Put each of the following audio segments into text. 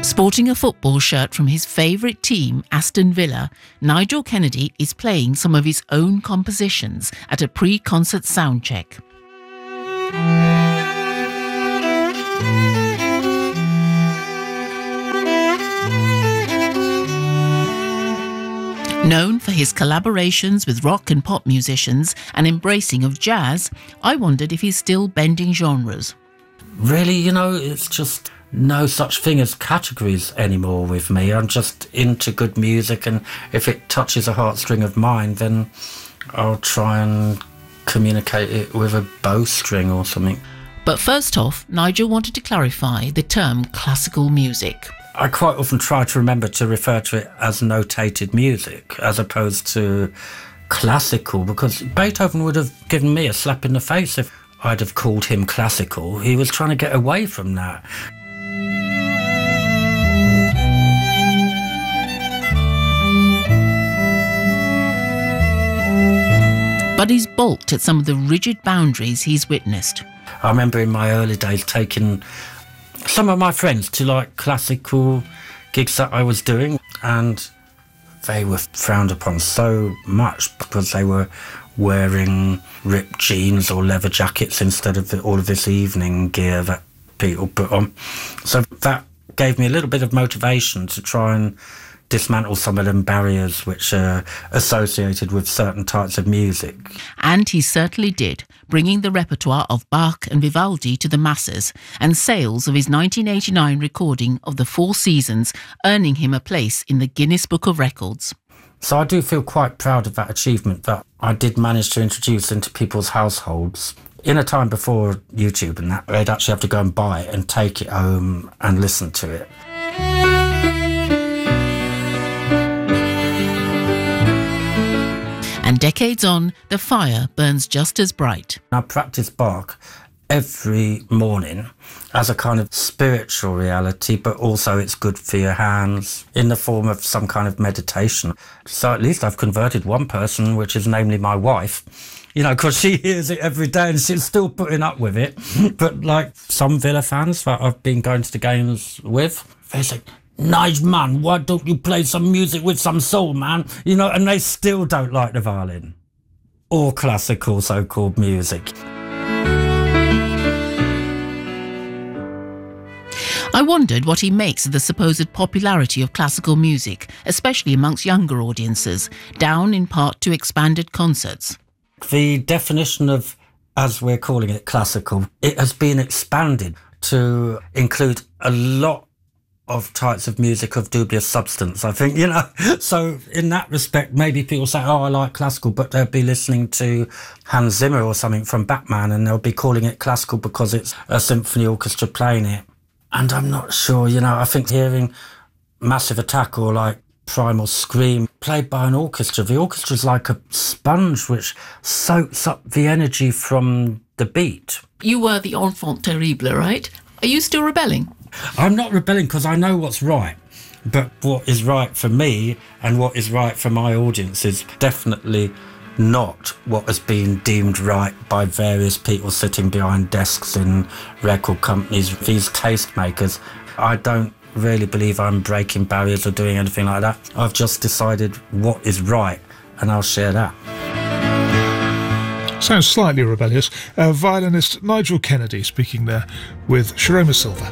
Sporting a football shirt from his favourite team, Aston Villa, Nigel Kennedy is playing some of his own compositions at a pre-concert sound check. Known for his collaborations with rock and pop musicians and embracing of jazz, I wondered if he's still bending genres. Really, it's just no such thing as categories anymore with me. I'm just into good music, and if it touches a heartstring of mine, then I'll try and communicate it with a bowstring or something. But first off, Nigel wanted to clarify the term classical music. I quite often try to remember to refer to it as notated music as opposed to classical, because Beethoven would have given me a slap in the face if I'd have called him classical. He was trying to get away from that. But he's balked at some of the rigid boundaries he's witnessed. I remember in my early days taking some of my friends to classical gigs that I was doing, and they were frowned upon so much because they were wearing ripped jeans or leather jackets instead of all of this evening gear that people put on. So that gave me a little bit of motivation to try and dismantle some of them barriers which are associated with certain types of music. And he certainly did, bringing the repertoire of Bach and Vivaldi to the masses, and sales of his 1989 recording of the Four Seasons earning him a place in the Guinness Book of Records. So I do feel quite proud of that achievement that I did manage to introduce into people's households. In a time before YouTube and that, they'd actually have to go and buy it and take it home and listen to it. And decades on, the fire burns just as bright. I practice Bach every morning as a kind of spiritual reality, but also it's good for your hands in the form of some kind of meditation. So at least I've converted one person, which is namely my wife, because she hears it every day and she's still putting up with it. But some Villa fans that I've been going to the games with, they say, "Nige, man, why don't you play some music with some soul, man?" And they still don't like the violin or classical so-called music. I wondered what he makes of the supposed popularity of classical music, especially amongst younger audiences, down in part to expanded concerts. The definition of, as we're calling it, classical, it has been expanded to include a lot of types of music of dubious substance, I think, So in that respect, maybe people say, "Oh, I like classical," but they'll be listening to Hans Zimmer or something from Batman and they'll be calling it classical because it's a symphony orchestra playing it. And I'm not sure, I think hearing Massive Attack or Primal Scream played by an orchestra, the orchestra's like a sponge which soaks up the energy from the beat. You were the enfant terrible, right? Are you still rebelling? I'm not rebelling because I know what's right, but what is right for me and what is right for my audience is definitely not what has been deemed right by various people sitting behind desks in record companies, these tastemakers. I don't really believe I'm breaking barriers or doing anything like that. I've just decided what is right and I'll share that. Sounds slightly rebellious. Violinist Nigel Kennedy speaking there with Sharoma Silva.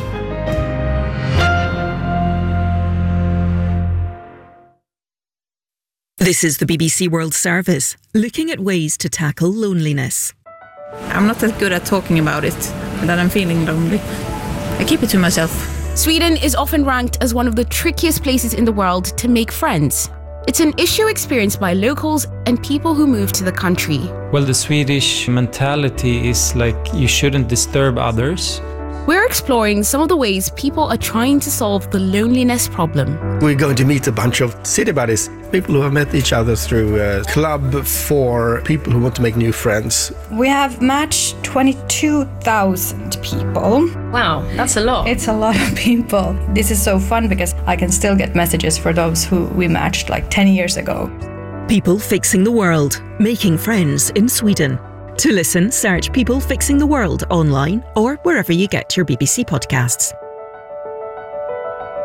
This is the BBC World Service, looking at ways to tackle loneliness. I'm not that good at talking about it, that I'm feeling lonely. I keep it to myself. Sweden is often ranked as one of the trickiest places in the world to make friends. It's an issue experienced by locals and people who move to the country. Well, the Swedish mentality is you shouldn't disturb others. We're exploring some of the ways people are trying to solve the loneliness problem. We're going to meet a bunch of city buddies, people who have met each other through a club for people who want to make new friends. We have matched 22,000 people. Wow, that's a lot. It's a lot of people. This is so fun because I can still get messages for those who we matched 10 years ago. People Fixing the World, making friends in Sweden. To listen, search People Fixing the World online or wherever you get your BBC podcasts.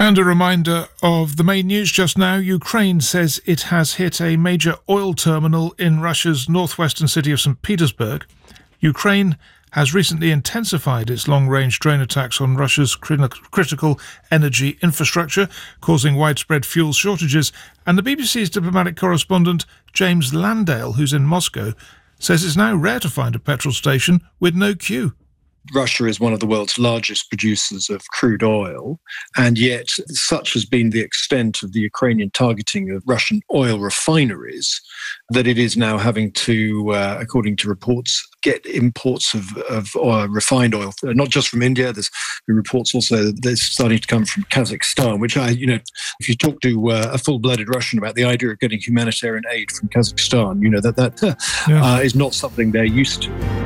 And a reminder of the main news just now. Ukraine says it has hit a major oil terminal in Russia's northwestern city of St. Petersburg. Ukraine has recently intensified its long-range drone attacks on Russia's critical energy infrastructure, causing widespread fuel shortages. And the BBC's diplomatic correspondent, James Landale, who's in Moscow, says it's now rare to find a petrol station with no queue. Russia is one of the world's largest producers of crude oil, and yet such has been the extent of the Ukrainian targeting of Russian oil refineries that it is now having to, according to reports, get imports of oil, refined oil, not just from India. There's been reports also that it's starting to come from Kazakhstan, which if you talk to a full-blooded Russian about the idea of getting humanitarian aid from Kazakhstan, that is not something they're used to.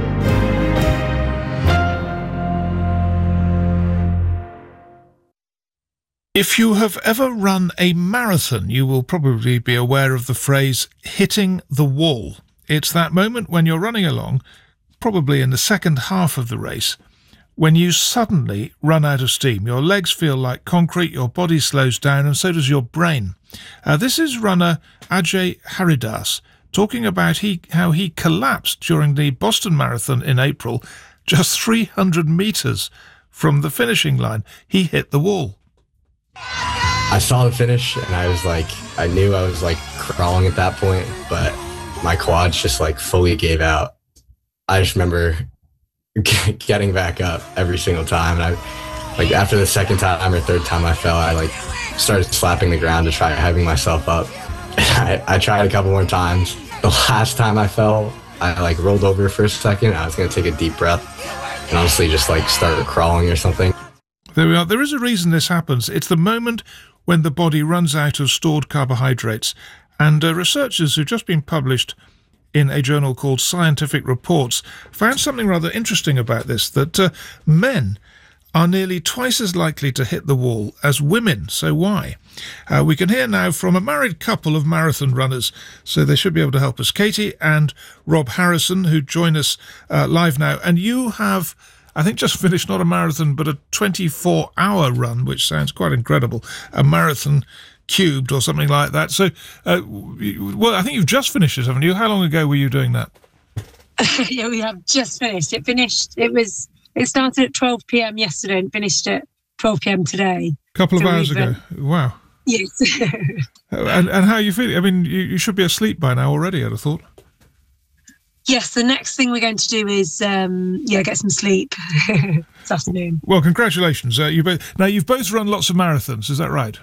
If you have ever run a marathon, you will probably be aware of the phrase hitting the wall. It's that moment when you're running along, probably in the second half of the race, when you suddenly run out of steam. Your legs feel like concrete, your body slows down, and so does your brain. This is runner Ajay Haridas talking about how he collapsed during the Boston Marathon in April. Just 300 metres from the finishing line, he hit the wall. I saw the finish and I knew I was crawling at that point, but my quads just fully gave out. I just remember getting back up every single time. And after the second time or third time I fell, I started slapping the ground to try hyping myself up. I tried a couple more times. The last time I fell, I rolled over for a second. I was going to take a deep breath and honestly just started crawling or something. There we are. There is a reason this happens. It's the moment when the body runs out of stored carbohydrates. And researchers who've just been published in a journal called Scientific Reports found something rather interesting about this, that men are nearly twice as likely to hit the wall as women. So why? We can hear now from a married couple of marathon runners, so they should be able to help us. Katie and Rob Harrison, who join us live now. And you have, I think, just finished not a marathon, but a 24-hour run, which sounds quite incredible, a marathon cubed or something like that. So, I think you've just finished it, haven't you? How long ago were you doing that? Yeah, we have just finished. It started at 12 p.m. yesterday and finished at 12 p.m. today. A couple of hours ago. Wow. Yes. and how are you feeling? I mean, you should be asleep by now already, I'd have thought. Yes, the next thing we're going to do is get some sleep this afternoon. Well, congratulations. You've both run lots of marathons, is that right?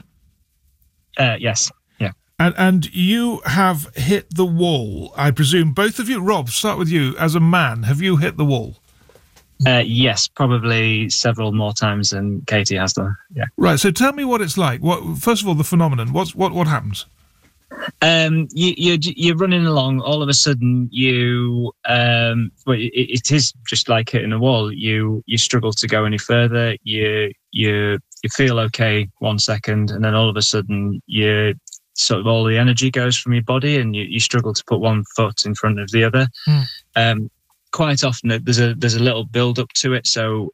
Yes. Yeah. And you have hit the wall, I presume. Both of you. Rob, start with you. As a man, have you hit the wall? Yes, probably several more times than Katie has done. Yeah. Right. So tell me what it's like. First of all, the phenomenon. What happens? You're running along. All of a sudden, it is just like hitting a wall. You struggle to go any further. You feel okay 1 second, and then all of a sudden, all the energy goes from your body, and you struggle to put one foot in front of the other. Quite often, there's a little build up to it. So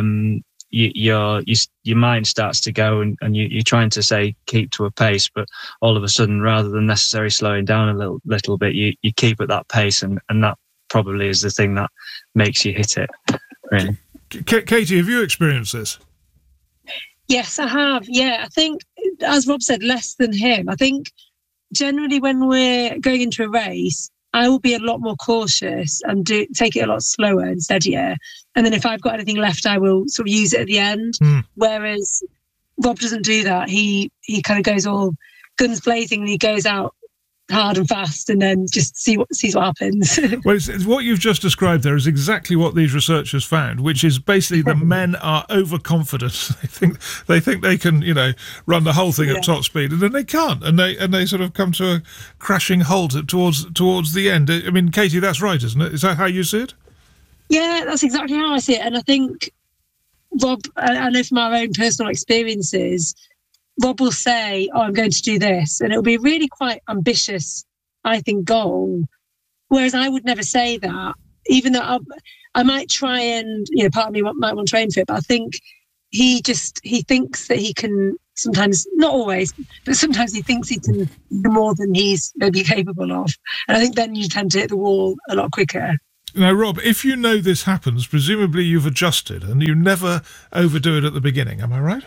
your mind starts to go, and you're trying to say keep to a pace, but all of a sudden, rather than necessarily slowing down a little bit, you keep at that pace, and that probably is the thing that makes you hit it. Really. Katie, have you experienced this? Yes, I have. Yeah, I think, as Rob said, less than him. I think generally when we're going into a race, I will be a lot more cautious and take it a lot slower and steadier. And then if I've got anything left, I will sort of use it at the end. Whereas Rob doesn't do that. He kind of goes all guns blazing, and he goes out hard and fast, and then just sees what happens. Well, it's what you've just described there is exactly what these researchers found, which is basically the men are overconfident. They think they can, run the whole thing at top speed, and then they can't, and they sort of come to a crashing halt towards the end. I mean, Katie, that's right, isn't it? Is that how you see it? Yeah, that's exactly how I see it. And I think, Rob, I know from our own personal experiences, Rob will say, I'm going to do this, and it'll be really quite ambitious, I think, goal. Whereas I would never say that, even though I might try and, part of me might want to train for it, but I think he thinks that he can sometimes, not always, but sometimes he thinks he can do more than he's maybe capable of. And I think then you tend to hit the wall a lot quicker. Now, Rob, if you know this happens, presumably you've adjusted and you never overdo it at the beginning. Am I right?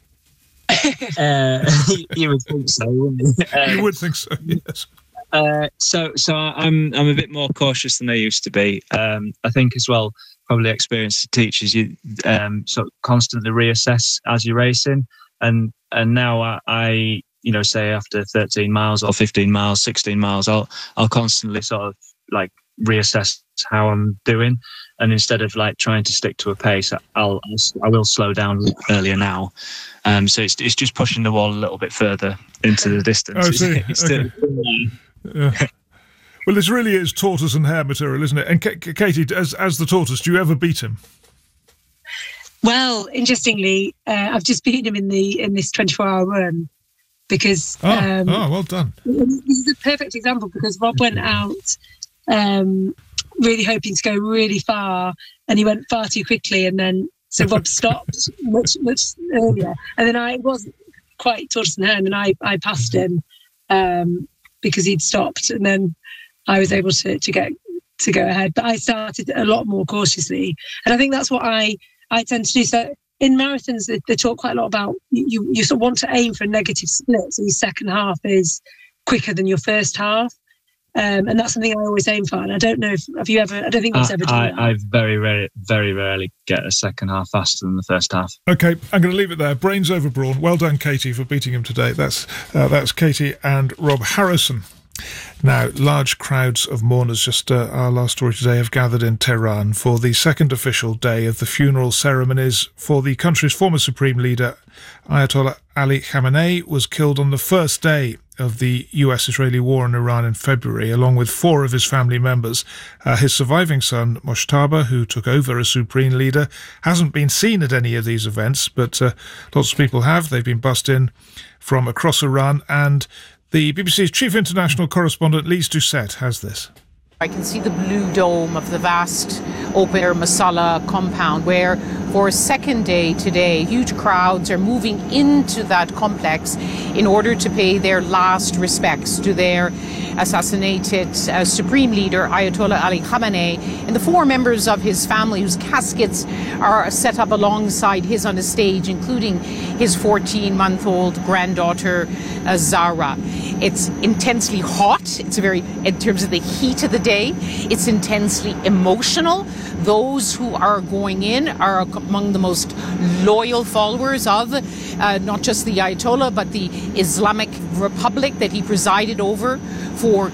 You would think so, wouldn't you? You would think so, yes. So I'm a bit more cautious than I used to be. I think as well, probably experience teaches you sort of constantly reassess as you're racing. And now I say after 13 miles or 15 miles, 16 miles, I'll constantly sort of like reassess how I'm doing, and instead of like trying to stick to a pace, I will slow down earlier now. So it's just pushing the wall a little bit further into the distance. I see. Okay. Yeah. Well, this really is tortoise and hare material, isn't it? And Katie, as the tortoise, do you ever beat him? Well, interestingly, I've just beaten him in this 24-hour run because. Well done. This is a perfect example because Rob went out really hoping to go really far, and he went far too quickly, and then so Rob stopped much earlier, and then I wasn't quite tortoise and hare, and then I passed him because he'd stopped, and then I was able to go ahead. But I started a lot more cautiously, and I think that's what I tend to do. So in marathons, they talk quite a lot about you sort of want to aim for a negative split, so your second half is quicker than your first half. And that's something I always aim for. And I don't know have you ever? I don't think that's ever done. I very rarely get a second half faster than the first half. Okay, I'm going to leave it there. Brains over brawn. Well done, Katie, for beating him today. That's Katie and Rob Harrison. Now, large crowds of mourners, just our last story today, have gathered in Tehran for the second official day of the funeral ceremonies for the country's former supreme leader, Ayatollah Ali Khamenei, was killed on the first day of the US-Israeli war in Iran in February, along with 4 of his family members. His surviving son, Moshtaba, who took over as supreme leader, hasn't been seen at any of these events, but lots of people have. They've been bussed in from across Iran, and the BBC's chief international correspondent, Lise Doucette, has this. I can see the blue dome of the vast open-air Masala compound where, for a second day today, huge crowds are moving into that complex in order to pay their last respects to their assassinated supreme leader, Ayatollah Ali Khamenei, and the 4 members of his family whose caskets are set up alongside his on a stage, including his 14-month-old granddaughter, Zahra. It's intensely hot. In terms of the heat of the day, it's intensely emotional. Those who are going in are among the most loyal followers of not just the Ayatollah, but the Islamic Republic that he presided over for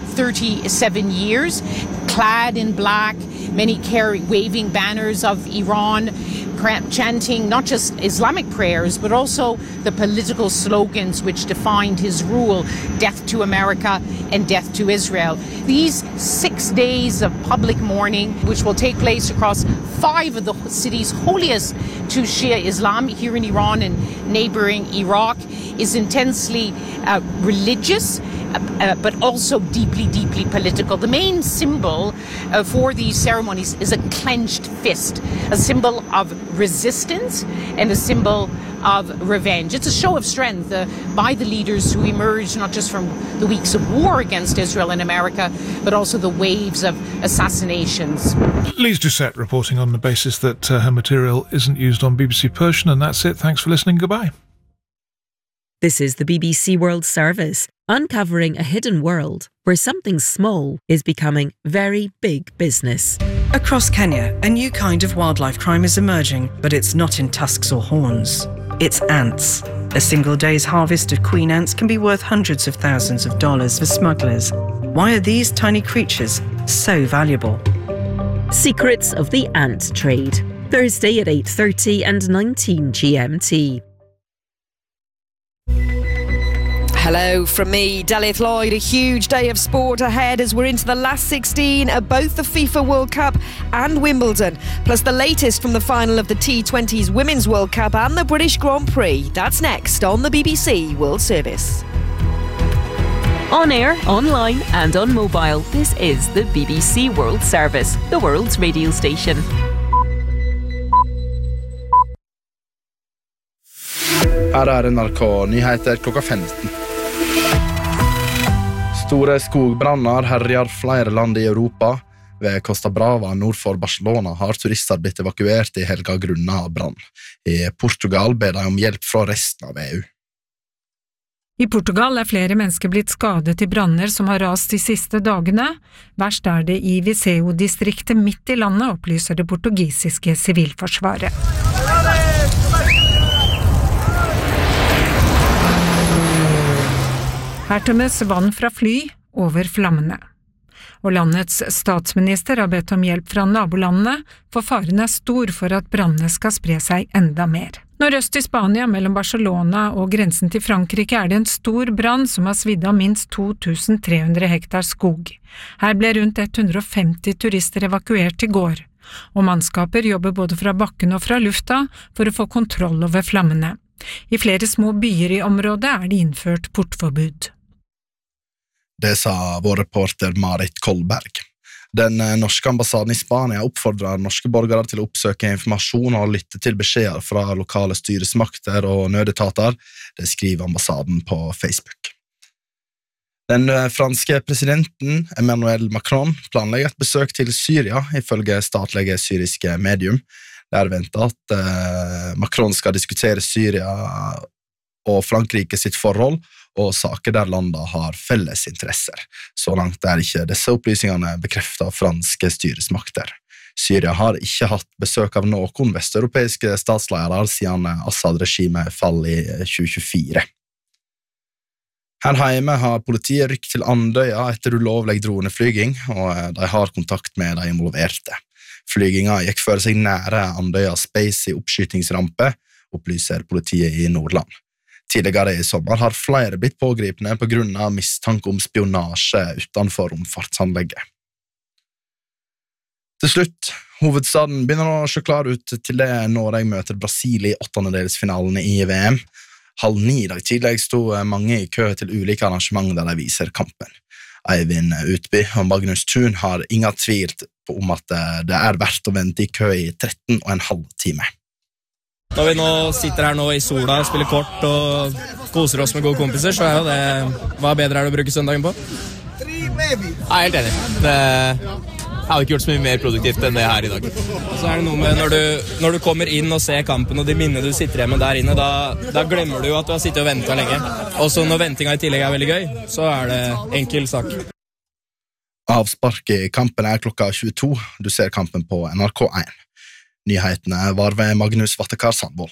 37 years, clad in black, many waving banners of Iran, chanting not just Islamic prayers, but also the political slogans which defined his rule: death to America and death to Israel. These 6 days of public mourning, which will take place across 5 of the city's holiest to Shia Islam here in Iran and neighboring Iraq, is intensely religious, but also deeply, deeply political. The main symbol for these ceremonies is a clenched fist, a symbol of resistance and a symbol of revenge. It's a show of strength by the leaders who emerged not just from the weeks of war against Israel and America, but also the waves of assassinations. Lise Doucette reporting on the basis that her material isn't used on BBC Persian, and that's it. Thanks for listening. Goodbye. This is the BBC World Service, uncovering a hidden world where something small is becoming very big business. Across Kenya, a new kind of wildlife crime is emerging, but it's not in tusks or horns. It's ants. A single day's harvest of queen ants can be worth hundreds of thousands of dollars for smugglers. Why are these tiny creatures so valuable? Secrets of the Ant Trade. Thursday at 8:30 and 19 GMT. Hello from me, Deliath Lloyd. A huge day of sport ahead as we're into the last 16 at both the FIFA World Cup and Wimbledon, plus the latest from the final of the T20's Women's World Cup and the British Grand Prix. That's next on the BBC World Service. On air, online and on mobile, this is the BBC World Service, the world's radio station. Her NRK Nyheter klokka 15. Store skogbranner herjer flere land i Europa. Ved Costa Brava nord for Barcelona har turister blitt evakuert i helga grunnet av brann. I Portugal ber de om hjelp fra resten av EU. I Portugal flere mennesker blitt skadet i branner som har rast de siste dagene. Verst det i Viseu-distriktet midt i landet, opplyser det portugisiske sivilforsvaret. Her tømmes vann fra fly over flammene. Og landets statsminister har bedt om hjelp fra nabolandene, for faren stor for at brannene skal spre seg enda mer. Nordøst i Spania, mellom Barcelona og grensen til Frankrike, det en stor brann som har svidd av minst 2300 hektar skog. Her ble rundt 150 turister evakuert i går, og mannskaper jobber både fra bakken og fra lufta for å få kontroll over flammene. I flere små byer i området det innført portforbud. Det sa vår reporter Marit Kolberg. Den norske ambassaden i Spania oppfordrer norske borgere til å oppsøke informasjon og lytte til beskjeder fra lokale styresmakter og nødetater. Det skriver ambassaden på Facebook. Den franske presidenten Emmanuel Macron planlegger et besøk til Syria, ifølge statlige syriske medium. Det ventet at Macron skal diskutere Syria og Frankrike sitt forhold, og saker der landet har felles interesser. Så langt ikke disse opplysningene bekreftet av franske styresmakter. Syria har ikke hatt besøk av noen vesteuropeiske statsledere siden Assad-regimet fall i 2024. Her hjemme har politiet rykket til Andøya etter ulovlig droneflyging, og de har kontakt med de involverte. Flyginga gikk for seg nære Andøya Space i oppskytingsrampe, opplyser politiet i Nordland. Tidligere i sommer har flere blitt pågripne på grunn av mistanke om spionasje utenfor romfartsanlegget. Til slutt, hovedstaden begynner å se klar ut til det Norge møter Brasil i 8-delsfinalene i VM. 8:30 dag tidlig stod mange i kø til ulike arrangement der de viser kampen. Eivind Utby og Magnus Thun har ingen tvil om at det verdt å vente i kø i 13,5 timer. Når vi nå sitter her nå i sola og spiller kort og koser oss med gode kompiser, så jo det hva bedre det å bruke søndagen på? Helt enig. Jeg hadde ikke gjort så mye mer produktivt enn det her i dag. Så det noe med når du kommer inn og ser kampen og de minnene du sitter hjemme der inne, da glemmer du at du har sittet og ventet lenge. Og så når ventinga i tillegg veldig gøy, så det enkel sak. Avspark i kampen klokka 22. Du ser kampen på NRK1. Nyhetene var ved Magnus Vattekar Sandvold.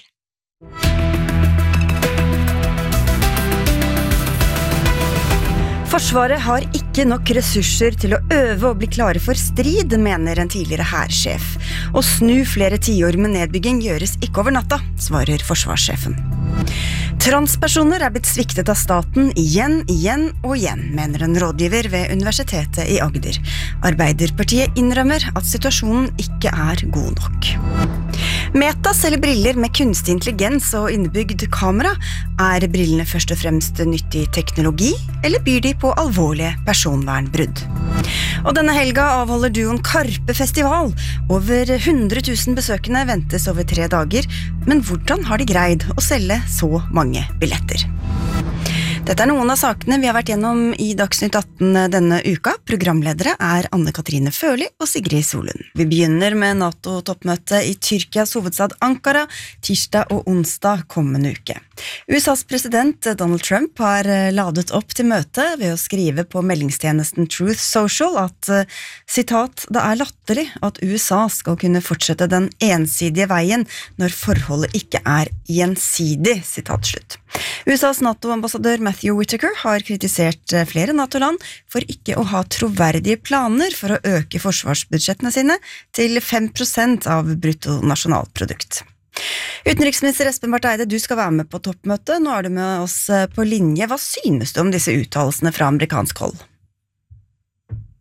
Forsvaret har ikke nok ressurser til å øve og bli klare for strid, mener en tidligere hærsjef. Å snu flere tiår med nedbygging gjøres ikke over natta, svarer forsvarssjefen. Transpersoner blitt sviktet av staten igjen og igjen, mener en rådgiver ved Universitetet i Agder. Arbeiderpartiet innrømmer at situasjonen ikke god nok. Meta selger briller med kunstig intelligens og innebygd kamera. Brillene først og fremst nyttig teknologi, eller byr de på alvorlige personvernbrudd? Og denne helga avholder duoen Karpe Festival. Over 100 000 besøkende ventes over 3 dager, men hvordan har de greid å selge så mange billetter? Dette noen av sakene vi har vært gjennom i Dagsnytt 18 denne uka. Programledere Anne-Katrine Førli og Sigrid Solund. Vi begynner med NATO-toppmøte i Tyrkias hovedstad Ankara, tirsdag og onsdag kommende uke. USAs president Donald Trump har ladet opp til møte ved å skrive på meldingstjenesten Truth Social at, sitat, det latterlig at USA skal kunne fortsette den ensidige veien når forholdet ikke gjensidig, sitat slutt. USAs NATO-ambassadør Matthew Whitaker har kritisert flere NATO-land for ikke å ha troverdige planer for å øke forsvarsbudsjettene sine til 5% av bruttonasjonalprodukt. Utenriksminister Espen Barth Eide, du skal være med på toppmøtet. Nå du med oss på linje. Hva synes du om disse uttalelsene fra amerikansk hold?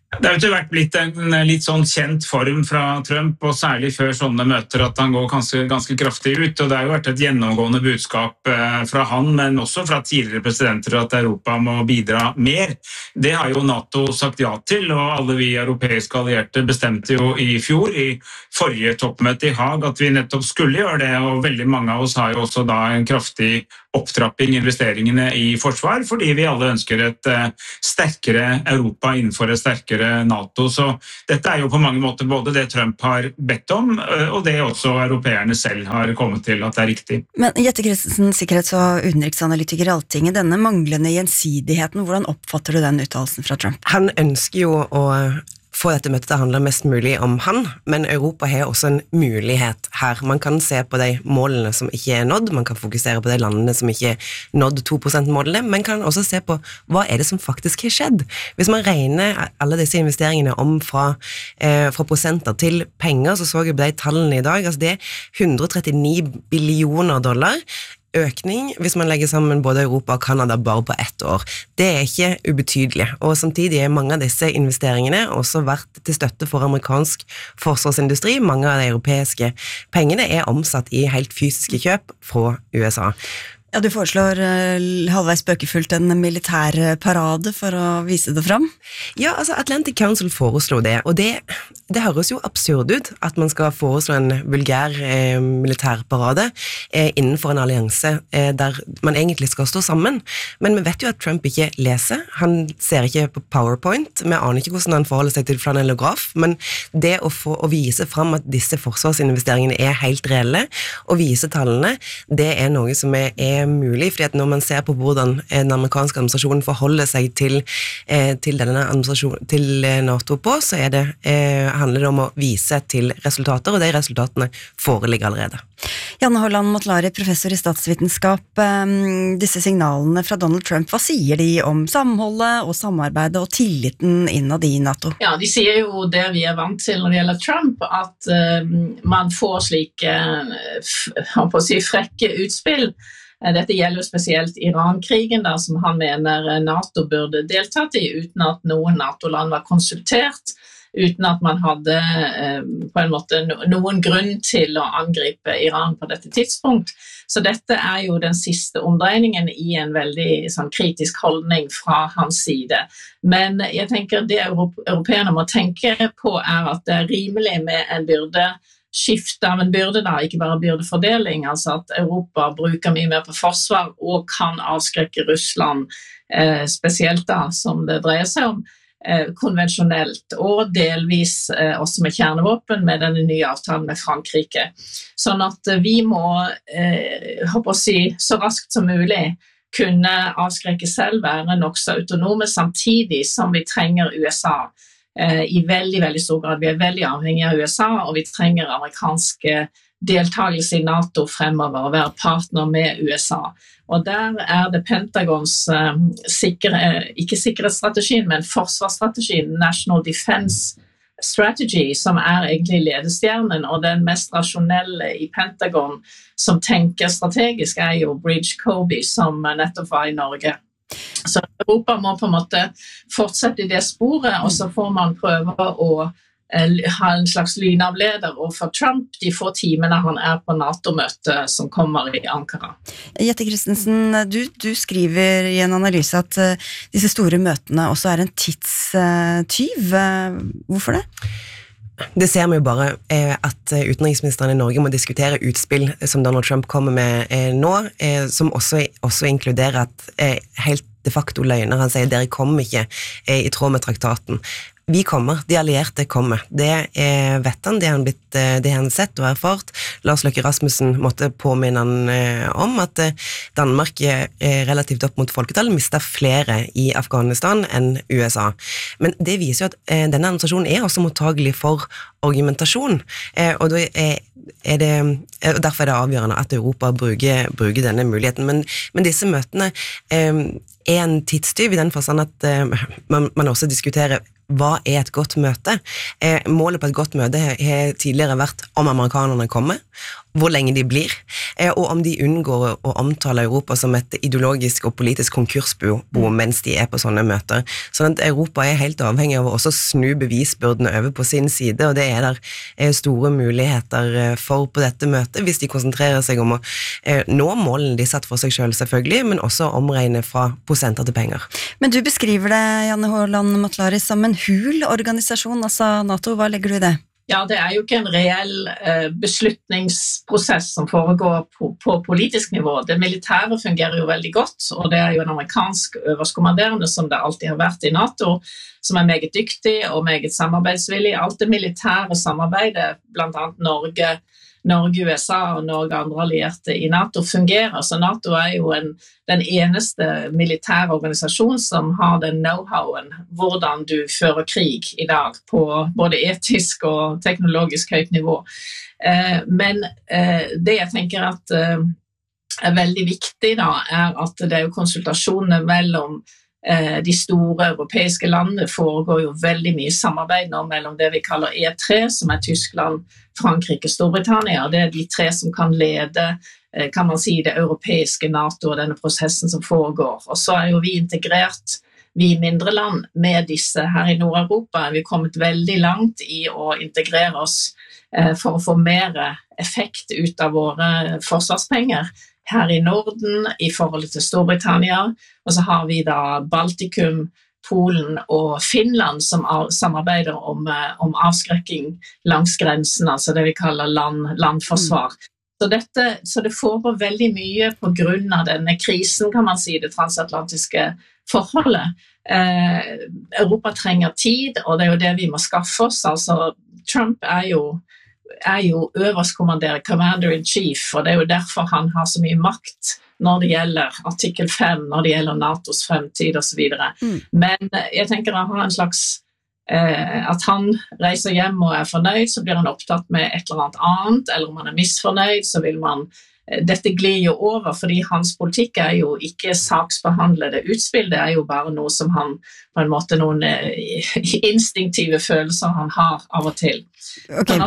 Det har jo vært blitt en litt sånn kjent form fra Trump, og særlig før sånne møter at han går ganske kraftig ut, og det har jo vært et gjennomgående budskap fra han, men også fra tidligere presidenter at Europa må bidra mer. Det har jo NATO sagt ja til, og alle vi europeiske allierte bestemte jo i fjor, i forrige toppmøte i Haag, at vi nettopp skulle gjøre det, og veldig mange av oss har jo også da en kraftig opptrapping i investeringene i forsvar, fordi vi alle ønsker et sterkere Europa innenfor et sterkere NATO. Så dette er jo på mange måter både det Trump har bedt om, og det også europeerne selv har kommet til at det er riktig. Men Jette Christensen, sikkerhets- og utenriksanalytiker i Altinget, denne manglende gjensidigheten, hvordan oppfatter du den uttalelsen fra Trump? Han ønsker jo å få dette møtet til å handle mest mulig om han, men Europa har også en mulighet her. Man kan se på de målene som ikke er nådd, man kan fokusere på de landene som ikke er nådd 2%-målene, men kan også se på hva er det som faktisk har skjedd. Hvis man regner alle disse investeringene om fra prosenter til penger, så jeg på de tallene i dag, altså det er 139 billioner dollar, økning hvis man legger sammen både Europa og Kanada bare på ett år. Det er ikke ubetydelig, og samtidig er mange av disse investeringene også vært til støtte for amerikansk forsvarsindustri. Mange av de europeiske pengene er omsatt i helt fysiske kjøp fra USA. Ja, du foreslår halvveis spøkefullt en militær parade for å vise det fram? Ja, altså Atlantic Council foreslo det, og det høres jo absurd ut at man skal foreslå en vulgær militærparade innenfor en allianse der man egentlig skal stå sammen. Men vi vet jo at Trump ikke leser, han ser ikke på PowerPoint, vi aner ikke hvordan han forholder seg til flanellograf, men det å vise fram at disse forsvarsinvesteringene er helt reelle, og vise tallene, det er noe som er mulig, fordi at når man ser på hvordan den amerikanske administrasjonen forholder seg til denne administrasjonen, til NATO på, så handler det om å vise til resultater, og de resultatene foreligger allerede. Janne Holland Motlari, professor i statsvitenskap. Disse signalene fra Donald Trump, hva sier de om samholdet og samarbeidet og tilliten innad i NATO? Ja, de sier jo det vi er vant til når det gjelder Trump, at man får slike frekke utspill. Dette gjelder jo spesielt Iran-krigen, som han mener NATO burde deltatt i, uten at noen NATO-land var konsultert, uten at man hadde på en måte noen grunn til å angripe Iran på dette tidspunkt. Så dette er jo den siste omdreiningen i en veldig sånn, kritisk holdning fra hans side. Men jeg tenker det europeerne må tenke på at det er rimelig med en skifte av en byrde, ikke bare byrdefordeling, altså at Europa bruker mye mer på forsvar og kan avskrekke Russland, spesielt som det dreier seg om, konvensjonelt, og delvis også med kjernevåpen med denne nye avtalen med Frankrike. Sånn at vi må, så raskt som mulig, kunne avskrekke selv, være nok så autonome, samtidig som vi trenger USA i veldig, veldig stor grad. Vi er veldig avhengige av USA, og vi trenger amerikanske deltagelse i NATO fremover, og være partner med USA. Og der er det Pentagons ikke sikkerhetsstrategien, men forsvarsstrategien, National Defense Strategy, som er egentlig ledestjernen, og den mest rasjonelle i Pentagon som tenker strategisk er jo Bridge Kobe, som nettopp var i Norge. Så Europa må på en måte fortsette i det sporet, og så får man prøve å ha en slags lynavleder, og for Trump, de få timene han er på NATO-møte som kommer i Ankara. Jette Christensen, du skriver i en analyse at disse store møtene også er en tidstyv. Hvorfor det? Det ser vi jo bare at utenriksministeren i Norge må diskutere utspill som Donald Trump kommer med nå, som også inkluderer at helt de facto løgner. Han sier dere kommer ikke i tråd med traktaten. Vi kommer, de allierte kommer. Det vet han, det har han sett og erfart. Lars Løkke Rasmussen måtte påminne han om at Danmark relativt opp mot folketall mistet flere i Afghanistan enn USA. Men det viser jo at denne administrasjonen er også mottagelig for argumentasjon, og derfor er det avgjørende at Europa bruker denne muligheten. Men disse møtene er en tidstyv i den forstand at man også diskuterer hva et godt møte? Målet på et godt møte har tidligere vært om amerikanerne kommer, hvor lenge de blir, og om de unngår å omtale Europa som et ideologisk og politisk konkursbo mens de på sånne møter. Sånn at Europa helt avhengig av å også snu bevisbyrdene over på sin side, og det der store muligheter for på dette møtet, hvis de konsentrerer seg om å nå målene de satt for seg selv selvfølgelig, men også omregne fra prosenter til penger. Men du beskriver det, Janne Haaland Matlari, som en hul organisasjon, altså NATO, hva legger du i det? Ja, det jo ikke en reell beslutningsprosess som foregår på politisk nivå. Det militære fungerer jo veldig godt, og det jo en amerikansk øverstkommanderende som det alltid har vært i NATO, som meget dyktig og meget samarbeidsvillig. Alt det militære samarbeidet, blant annet Norge, USA og Norge andre allierte i NATO fungerer, så NATO jo den eneste militære organisasjon som har den know-howen hvordan du fører krig i dag på både etisk og teknologisk høyt nivå. Men det jeg tenker at veldig viktig da, at det jo konsultasjoner mellom de store europeiske landene foregår jo veldig mye samarbeid nå mellom det vi kaller E3, som Tyskland, Frankrike, Storbritannia. Det de tre som kan lede, kan man si, det europeiske NATO og denne prosessen som foregår. Og så jo vi integrert, vi mindre land, med disse her i Nord-Europa. Vi kommet veldig langt i å integrere oss for å få mer effekt ut av våre forsvarspenger her i Norden i forhold til Storbritannia, og så har vi da Baltikum, Polen og Finland som samarbeider om avskrekking langs grensen, altså det vi kaller landforsvar. Så det foregår veldig mye på grunn av denne krisen, kan man si, det transatlantiske forholdet. Europa trenger tid, og det jo det vi må skaffe oss. Altså, Trump jo øverstkommanderer, commander-in-chief, og det jo derfor han har så mye makt når det gjelder artikkel 5, når det gjelder NATOs fremtid og så videre. Men jeg tenker at han har en slags at han reiser hjem og fornøyd, så blir han opptatt med et eller annet, eller om han misfornøyd, så vil man dette glir jo over, fordi hans politikk jo ikke saksbehandlede utspill, det jo bare noe som han på en måte noen instinktive følelser han har av og til. Okay.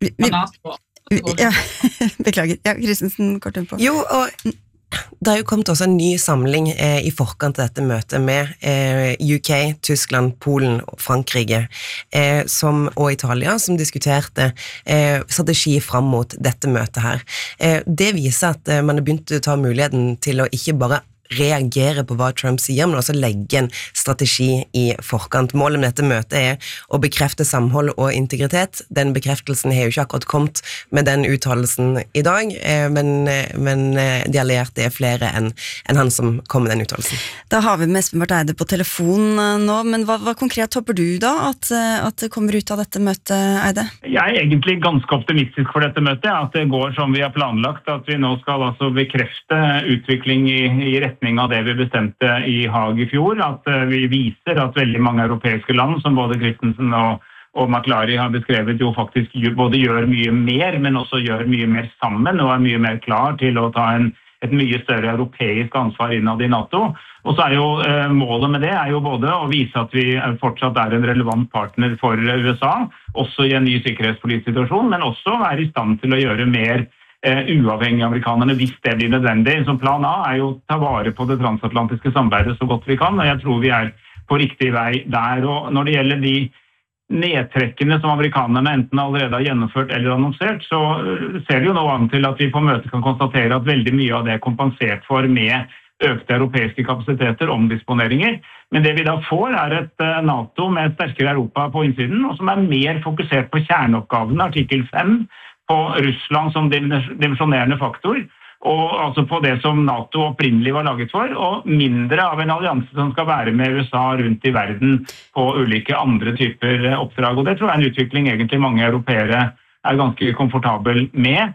Beklager. Ja, Kristensen, kort på. Jo, og det jo kommet også en ny samling i forkant av dette møtet med UK, Tyskland, Polen og Frankrike og Italia som diskuterte strategi frem mot dette møtet her. Det viser at man har begynt å ta muligheten til å ikke bare reagere på hva Trump sier, men også legge en strategi i forkant. Målet med dette møtet å bekrefte samhold og integritet. Den bekreftelsen har jo ikke akkurat kommet med den uttalelsen i dag, men de allierte flere enn han som kom med den uttalelsen. Da har vi med Espen Barth Eide på telefon nå, men hva konkret håper du da at det kommer ut av dette møtet, Eide? Jeg egentlig ganske optimistisk for dette møtet, at det går som vi har planlagt, at vi nå skal altså bekrefte utvikling i retning av det vi bestemte i Haag i fjor, at vi viser at veldig mange europeiske land, som både Kristensen og Matlari har beskrevet, jo faktisk både gjør mye mer, men også gjør mye mer sammen, og mye mer klar til å ta et mye større europeisk ansvar innad i NATO. Og så jo målet med det jo både å vise at vi fortsatt en relevant partner for USA, også i en ny sikkerhetspolitisk situasjon, men også være i stand til å gjøre mer uavhengig av amerikanerne hvis det blir nødvendig. Så plan A jo å ta vare på det transatlantiske samarbeidet så godt vi kan, og jeg tror vi på riktig vei der. Og når det gjelder de nedtrekkene som amerikanerne enten allerede har gjennomført eller annonsert, så ser vi jo nå an til at vi på møtet kan konstatere at veldig mye av det kompensert for med økte europeiske kapasiteter, omdisponeringer. Men det vi da får et NATO med et sterkere Europa på innsiden, og som mer fokusert på kjerneoppgavene, artikkel 5, på Russland som dimensjonerende faktor, og altså på det som NATO opprinnelig var laget for, og mindre av en allianse som skal være med USA rundt i verden på ulike andre typer oppdrag. Og det tror jeg en utvikling egentlig mange europeere ganske komfortabel med,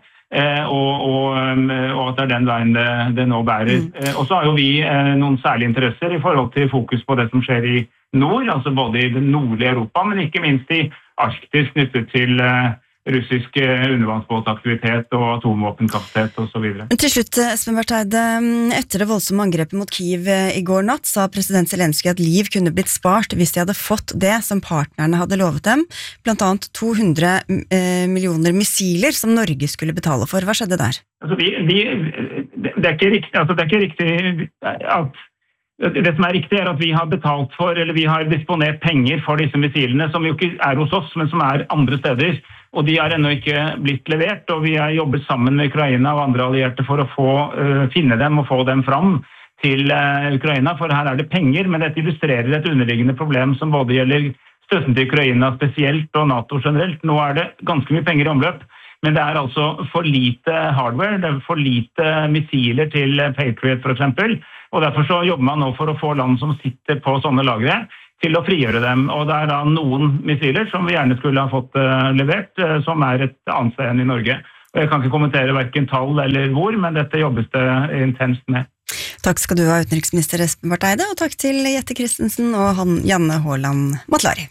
og at det den veien det nå bærer. Og så har jo vi noen særlige interesser i forhold til fokus på det som skjer i nord, altså både i det nordlige Europa, men ikke minst i Arktis knyttet til russisk undervannsbåtaktivitet og atomvåpenkapasitet og så videre. Til slutt, Espen Barth Eide, etter det voldsomme angrepet mot Kiev i går natt, sa president Zelenskyj at liv kunne blitt spart hvis de hadde fått det som partnerne hadde lovet dem, blant annet 200 millioner missiler som Norge skulle betale for. Hva skjedde der? Altså, det er ikke riktig at det som riktig at vi har betalt for, eller vi har disponert penger for disse missilene, som jo ikke hos oss, men som andre steder. Og de har ennå ikke blitt levert, og vi har jobbet sammen med Ukraina og andre allierte for å finne dem og få dem fram til Ukraina, for her det penger, men dette illustrerer et underliggende problem som både gjelder støtten til Ukraina spesielt og NATO generelt. Nå det ganske mye penger i omløp, men det altså for lite hardware, det for lite missiler til Patriot for eksempel, og derfor så jobber man nå for å få land som sitter på sånne lagre til å frigjøre dem. Og det da noen missiler som vi gjerne skulle ha fått levert, som et annet sted enn i Norge. Og jeg kan ikke kommentere hverken tall eller hvor, men dette jobbes det intenst med. Takk skal du ha, utenriksminister Espen Barth Eide, og takk til Jette Christensen og Janne Haaland Matlari.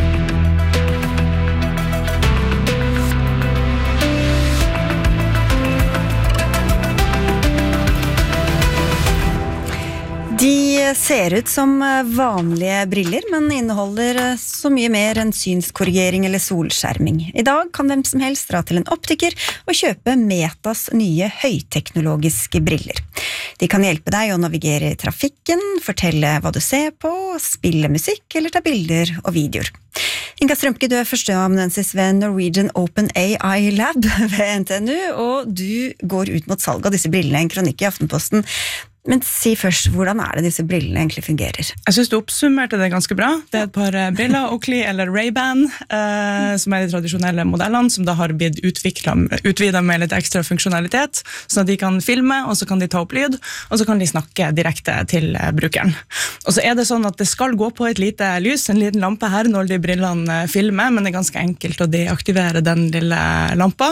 De ser ut som vanlige briller, men inneholder så mye mer enn synskorrigering eller solskjerming. I dag kan hvem som helst dra til en optiker og kjøpe Metas nye høyteknologiske briller. De kan hjelpe deg å navigere i trafikken, fortelle hva du ser på, spille musikk eller ta bilder og videoer. Inga Strømke, du førsteamanuensis ved Norwegian Open AI Lab ved NTNU, og du går ut mot salg av disse brillene i en kronikk i Aftenposten. Men si først, hvordan det disse brillene egentlig fungerer? Jeg synes du oppsummerte det ganske bra. Det et par briller, Oakley eller Ray-Ban, som de tradisjonelle modellene, som da har blitt utvidet med litt ekstra funksjonalitet, sånn at de kan filme, og så kan de ta opp lyd, og så kan de snakke direkte til brukeren. Og så det sånn at det skal gå på et lite lys, en liten lampe her når de brillene filmer, men det ganske enkelt å deaktivere den lille lampa.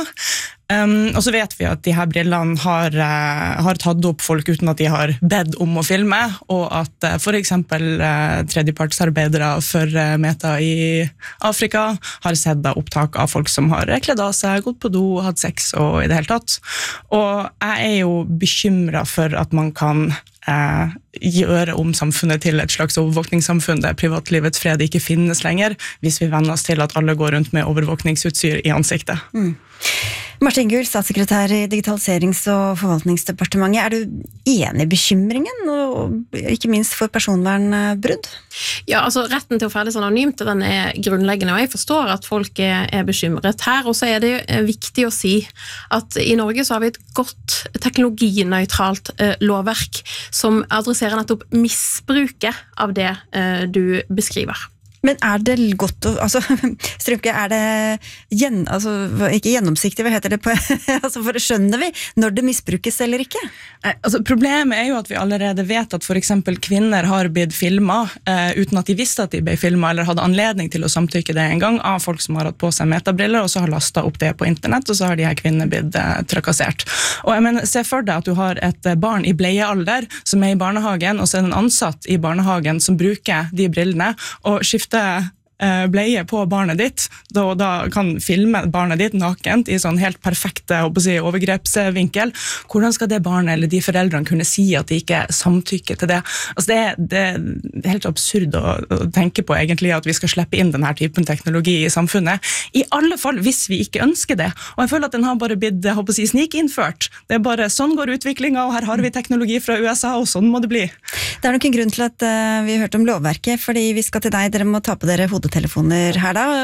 Og så vet vi at de her brillene har tatt opp folk uten at de har bedt om å filme, og at for eksempel tredjepartsarbeidere for Meta i Afrika har sett opptak av folk som har kledd av seg, gått på do, hatt sex og i det hele tatt. Og jeg jo bekymret for at man kan gjøre om samfunnet til et slags overvåkningssamfunn der privatlivets fred ikke finnes lenger, hvis vi venner oss til at alle går rundt med overvåkningsutstyr i ansiktet. Martin Gull, statssekretær i Digitaliserings- og forvaltningsdepartementet. Du enig i bekymringen, og ikke minst for personvernbrudd? Ja, altså retten til å ferdes anonymt, den grunnleggende, og jeg forstår at folk bekymret her, og så det viktig å si at i Norge så har vi et godt teknologinøytralt lovverk som adresserer nettopp misbruket av det du beskriver. Men det godt å, Strømke, det ikke gjennomsiktig, hva heter det på, for skjønner vi når det misbrukes eller ikke? Problemet jo at vi allerede vet at for eksempel kvinner har blitt filmet uten at de visste at de ble filmet, eller hadde anledning til å samtykke det en gang av folk som har hatt på seg metabriller, og så har lastet opp det på internett, og så har de her kvinnene blitt trakassert. Og jeg mener, se for deg at du har et barn i bleiealder som i barnehagen, og så en ansatt i barnehagen som bruker de brillene, og skifter bleie på barnet ditt, og da kan filme barnet ditt nakent i sånn helt perfekte overgrepsvinkel. Hvordan skal det barnet eller de foreldrene kunne si at de ikke samtykker til det? Det helt absurd å tenke på egentlig at vi skal slippe inn denne typen teknologi i samfunnet. I alle fall hvis vi ikke ønsker det. Og jeg føler at den har bare blitt, snikinnført. Det bare sånn går utviklingen, og her har vi teknologi fra USA, og sånn må det bli. Det nok en grunn til at vi har hørt om lovverket, fordi vi skal til deg, dere må ta på dere hodetelefoner her da,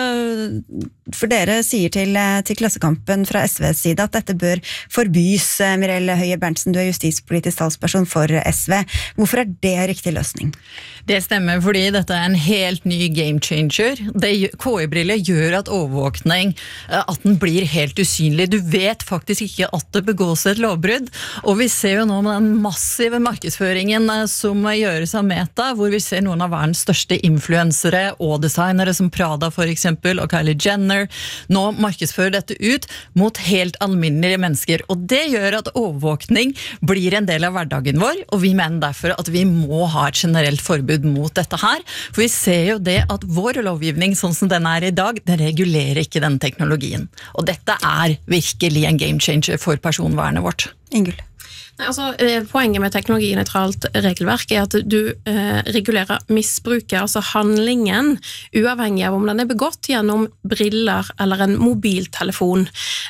for dere sier til Klassekampen fra SVs side at dette bør forbys. Mirelle Høie Berntsen, du justispolitisk talsperson for SV. Hvorfor det riktig løsning? Det stemmer, fordi dette en helt ny game changer. KI-briller gjør at overvåkning, at den blir helt usynlig. Du vet faktisk ikke at det begås et lovbrudd, og vi ser jo nå med den massive markedsføringen som gjøres av Meta, hvor vi ser noen av verdens største influensere og design modedesignere som Prada for eksempel, og Kylie Jenner, nå markedsfører dette ut mot helt alminnelige mennesker. Og det gjør at overvåkning blir en del av hverdagen vår, og vi mener derfor at vi må ha et generelt forbud mot dette her. For vi ser jo det at vår lovgivning, sånn som den er i dag, den regulerer ikke den teknologien. Og dette er virkelig en game changer for personvernet vårt. Ingvild. Altså, poenget med teknologineutralt regelverk er at du regulerer misbruket, altså handlingen, uavhengig av om den er begått gjennom briller eller en mobiltelefon.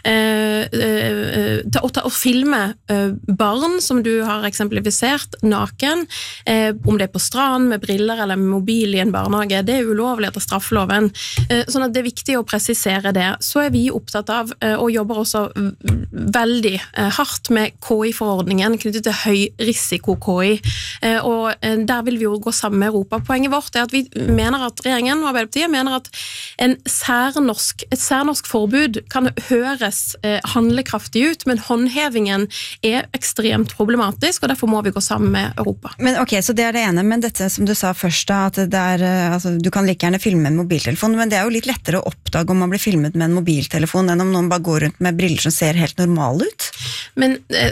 Å filme barn som du har eksemplifisert naken, om det er på strand med briller eller med mobil i en barnehage, det er ulovlig etter straffeloven. Sånn at det er viktig å presisere det. Så er vi opptatt av, og jobber også veldig hardt med KI-forordningen knyttet til høy risiko KI, og der vil vi jo gå sammen med Europa. Poenget vårt er at vi mener at regjeringen og Arbeiderpartiet mener at et særnorsk forbud kan høres handlekraftig ut, men håndhevingen er ekstremt problematisk, og derfor må vi gå sammen med Europa. Men ok, så det er det ene, men dette som du sa først da, at det er, altså, du kan like gjerne filme med en mobiltelefon, men det er jo litt lettere å oppdage om man blir filmet med en mobiltelefon enn om noen bare går rundt med briller som ser helt normale ut. Men